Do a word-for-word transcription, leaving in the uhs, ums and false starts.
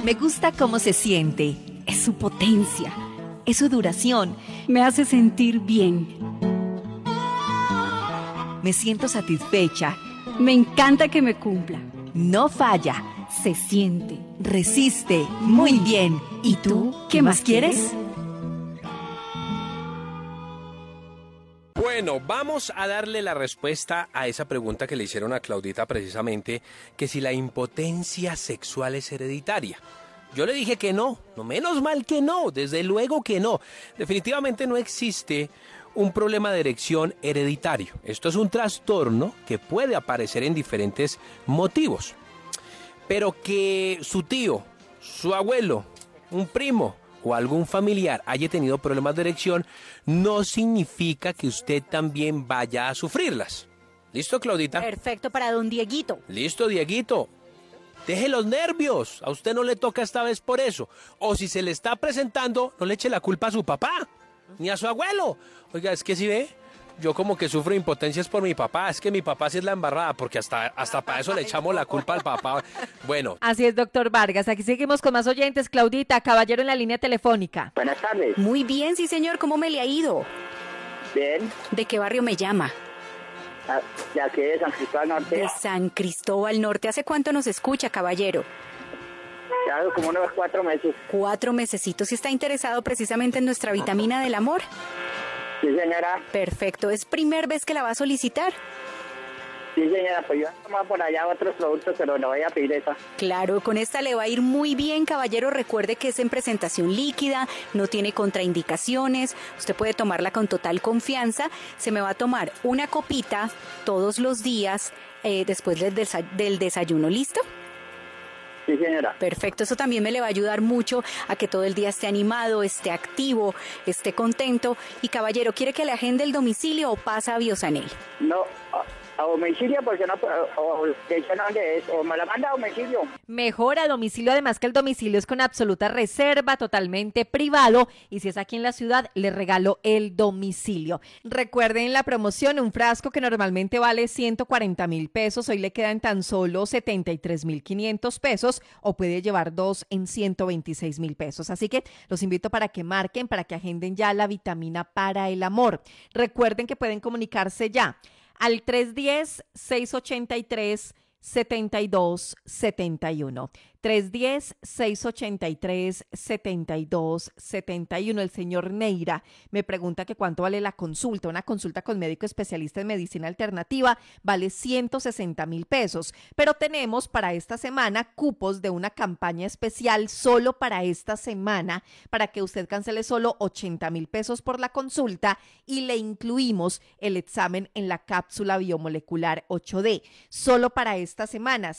Me gusta cómo se siente. Es su potencia. Es su duración. Me hace sentir bien. Me siento satisfecha. Me encanta que me cumpla. No falla. Se siente. Resiste. Muy bien. ¿Y tú? ¿Qué más quieres? Bueno, vamos a darle la respuesta a esa pregunta que le hicieron a Claudita precisamente, que si la impotencia sexual es hereditaria. Yo le dije que no, no menos mal que no, desde luego que no. Definitivamente no existe un problema de erección hereditario. Esto es un trastorno que puede aparecer en diferentes motivos. Pero que su tío, su abuelo, un primo o algún familiar haya tenido problemas de erección, no significa que usted también vaya a sufrirlas. ¿Listo, Claudita? Perfecto para don Dieguito. Listo, Dieguito. Deje los nervios. A usted no le toca esta vez por eso. O si se le está presentando, no le eche la culpa a su papá, ni a su abuelo. Oiga, es que si ve, yo como que sufro impotencias por mi papá. Es que mi papá sí es la embarrada, porque hasta, hasta para eso le echamos la culpa al papá. Bueno. Así es, doctor Vargas. Aquí seguimos con más oyentes. Claudita, caballero en la línea telefónica. Buenas tardes. Muy bien, sí, señor. ¿Cómo me le ha ido? Bien. ¿De qué barrio me llama? Ah, ya que de San Cristóbal Norte. De San Cristóbal Norte. ¿Hace cuánto nos escucha, caballero? Ya como unos cuatro meses. Cuatro mesecitos. ¿Y está interesado precisamente en nuestra vitamina del amor? Sí, señora. Perfecto. ¿Es primera vez que la va a solicitar? Sí, señora, pues yo he tomado por allá otros productos, pero no voy a pedir esa. Claro, con esta le va a ir muy bien, caballero. Recuerde que es en presentación líquida, no tiene contraindicaciones. Usted puede tomarla con total confianza. Se me va a tomar una copita todos los días eh, después del, desa- del desayuno. ¿Listo? Sí, señora. Perfecto, eso también me le va a ayudar mucho a que todo el día esté animado, esté activo, esté contento. Y caballero, ¿quiere que le agende el domicilio o pasa a Biosanel? No, a, a domicilio, porque no, o, o, de hecho, no, ¿dónde es? O me la manda a domicilio. Mejor a domicilio, además que el domicilio es con absoluta reserva, totalmente privado, y si es aquí en la ciudad, le regalo el domicilio. Recuerden la promoción, un frasco que normalmente vale ciento cuarenta mil pesos, hoy le quedan tan solo setenta y tres mil quinientos pesos, o puede llevar dos en ciento veintiséis mil pesos. Así que los invito para que marquen, para que agenden ya la vitamina para el amor. Recuerden que pueden comunicarse ya al tres uno cero, seis ocho tres, siete dos siete uno. tres uno cero, seis ocho tres, siete dos siete uno. El señor Neira me pregunta que cuánto vale la consulta. Una consulta con médico especialista en medicina alternativa vale ciento sesenta mil pesos, pero tenemos para esta semana cupos de una campaña especial solo para esta semana, para que usted cancele solo ochenta mil pesos por la consulta y le incluimos el examen en la cápsula biomolecular ocho D, solo para esta semana,